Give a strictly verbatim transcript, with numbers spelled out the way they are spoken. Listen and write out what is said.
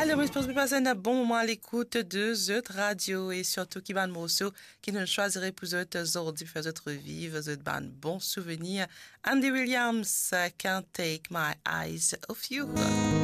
Alors, je pense que vous passez un bon moment à l'écoute de cette radio et surtout qui va nous qui nous choisirait pour votre aujourd'hui, faire votre vie, votre ban bon souvenir. Andy Williams, Can't Take My Eyes Off You.